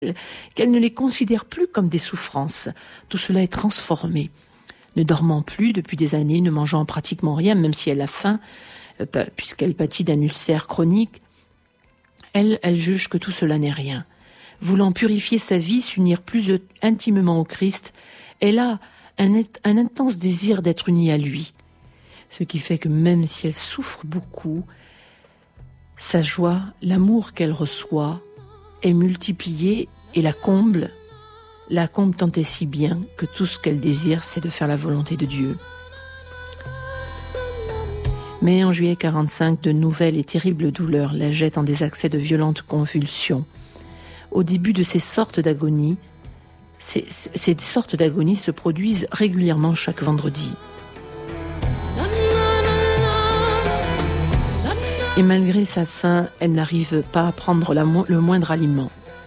qu'elle ne les considère plus comme des souffrances. Tout cela est transformé. Ne dormant plus depuis des années, ne mangeant pratiquement rien, même si elle a faim, puisqu'elle pâtit d'un ulcère chronique, elle juge que tout cela n'est rien. Voulant purifier sa vie, s'unir plus intimement au Christ, elle a un intense désir d'être unie à lui. Ce qui fait que même si elle souffre beaucoup, sa joie, l'amour qu'elle reçoit, est multipliée et la comble tant et si bien que tout ce qu'elle désire, c'est de faire la volonté de Dieu. Mais en juillet 45, de nouvelles et terribles douleurs la jettent en des accès de violentes convulsions. Au début de ces sortes d'agonie se produisent régulièrement chaque vendredi. Et malgré sa faim, elle n'arrive pas à prendre le moindre aliment.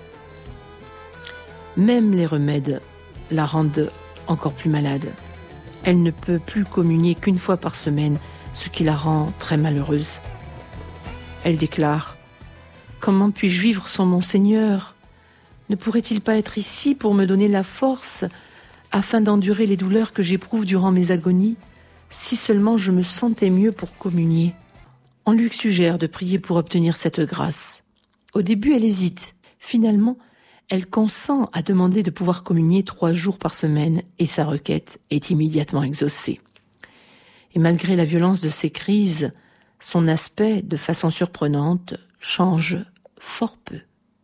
Même les remèdes la rendent encore plus malade. Elle ne peut plus communier qu'une fois par semaine, ce qui la rend très malheureuse. Elle déclare « Comment puis-je vivre sans mon Seigneur ? Ne pourrait-il pas être ici pour me donner la force afin d'endurer les douleurs que j'éprouve durant mes agonies, si seulement je me sentais mieux pour communier ?» On lui suggère de prier pour obtenir cette grâce. Au début, elle hésite. Finalement, elle consent à demander de pouvoir communier 3 jours par semaine et sa requête est immédiatement exaucée. Et malgré la violence de ces crises, son aspect, de façon surprenante, change fort peu.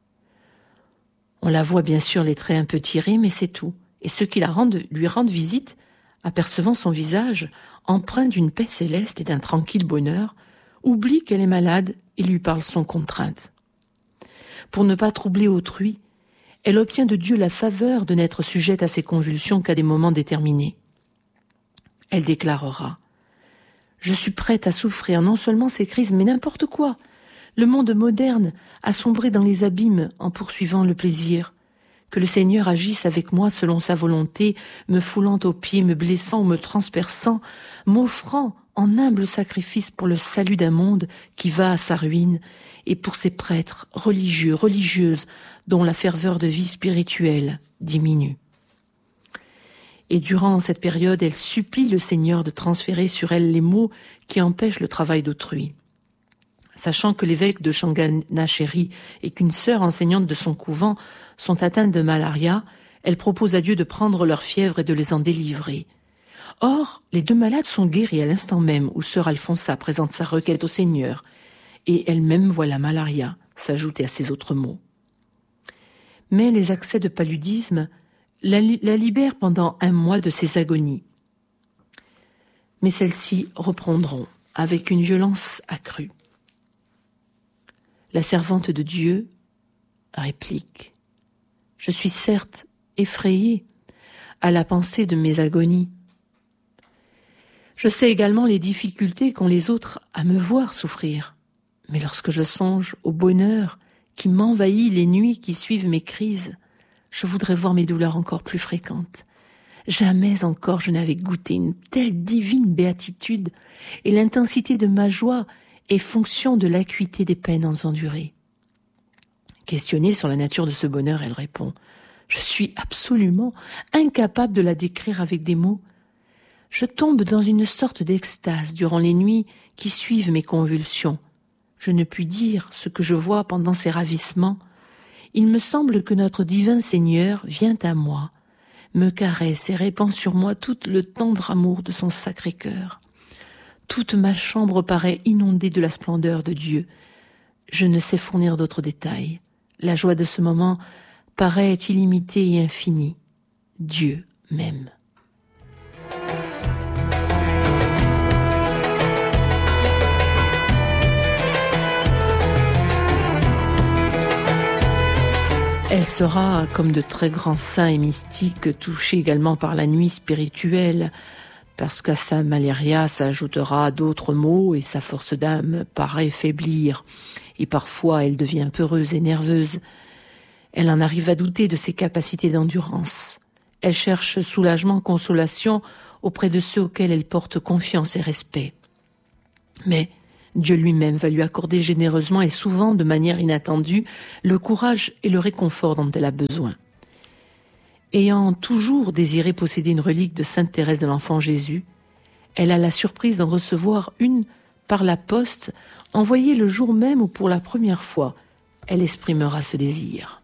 On la voit bien sûr les traits un peu tirés, mais c'est tout. Et ceux qui lui rendent visite, apercevant son visage, empreint d'une paix céleste et d'un tranquille bonheur, oublient qu'elle est malade et lui parlent sans contrainte. Pour ne pas troubler autrui, elle obtient de Dieu la faveur de n'être sujette à ses convulsions qu'à des moments déterminés. Elle déclarera « Je suis prête à souffrir non seulement ces crises, mais n'importe quoi. Le monde moderne a sombré dans les abîmes en poursuivant le plaisir. Que le Seigneur agisse avec moi selon sa volonté, me foulant aux pieds, me blessant ou me transperçant, m'offrant en humble sacrifice pour le salut d'un monde qui va à sa ruine et pour ces prêtres religieux, religieuses dont la ferveur de vie spirituelle diminue. » Et durant cette période, elle supplie le Seigneur de transférer sur elle les maux qui empêchent le travail d'autrui. Sachant que l'évêque de Changanacheri et qu'une sœur enseignante de son couvent sont atteintes de malaria, elle propose à Dieu de prendre leur fièvre et de les en délivrer. Or, les 2 malades sont guéris à l'instant même où sœur Alfonsa présente sa requête au Seigneur, et elle-même voit la malaria s'ajouter à ses autres maux. Mais les accès de paludisme la libèrent pendant 1 mois de ses agonies. Mais celles-ci reprendront avec une violence accrue. La servante de Dieu réplique « Je suis certes effrayée à la pensée de mes agonies. Je sais également les difficultés qu'ont les autres à me voir souffrir. Mais lorsque je songe au bonheur qui m'envahit les nuits qui suivent mes crises, je voudrais voir mes douleurs encore plus fréquentes. Jamais encore je n'avais goûté une telle divine béatitude, et l'intensité de ma joie est fonction de l'acuité des peines endurées. » Questionnée sur la nature de ce bonheur, elle répond « Je suis absolument incapable de la décrire avec des mots. Je tombe dans une sorte d'extase durant les nuits qui suivent mes convulsions. Je ne puis dire ce que je vois pendant ces ravissements. Il me semble que notre divin Seigneur vient à moi, me caresse et répand sur moi tout le tendre amour de son sacré cœur. Toute ma chambre paraît inondée de la splendeur de Dieu. Je ne sais fournir d'autres détails. La joie de ce moment paraît illimitée et infinie. Dieu m'aime. Elle sera, comme de très grands saints et mystiques, touchée également par la nuit spirituelle, parce qu'à sa malaria s'ajoutera d'autres maux et sa force d'âme paraît faiblir, et parfois elle devient peureuse et nerveuse. Elle en arrive à douter de ses capacités d'endurance. Elle cherche soulagement, consolation auprès de ceux auxquels elle porte confiance et respect. Mais Dieu lui-même va lui accorder généreusement et souvent de manière inattendue le courage et le réconfort dont elle a besoin. Ayant toujours désiré posséder une relique de Sainte Thérèse de l'Enfant Jésus, elle a la surprise d'en recevoir une par la poste, envoyée le jour même où pour la première fois elle exprimera ce désir.